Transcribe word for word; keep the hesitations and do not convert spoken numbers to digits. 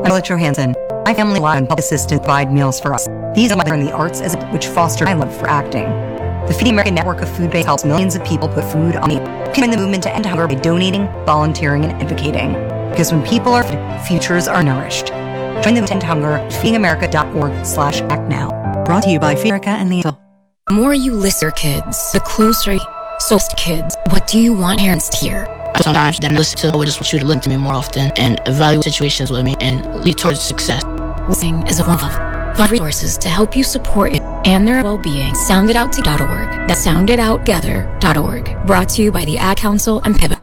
Scarlett Johansson. My family and public assistant provide meals for us. These are in the arts as which foster my love for acting. The Feeding America network of food banks helps millions of people put food on the table. Join the movement to end hunger by donating, volunteering, and advocating. Because when people are fed, futures are nourished. Join the movement to end hunger at feeding america dot org slash act now. Brought to you by Feeding America and the The more you listen to kids, the closer you so to kids. What do you want parents to hear? Sometimes then listen to, I just want you to listen to me more often and evaluate situations with me and lead towards success. Listening is a one of five resources to help you support it and their well-being. sound it out together dot org. That's sound it out together dot org. Brought to you by the Ad Council and P I B A.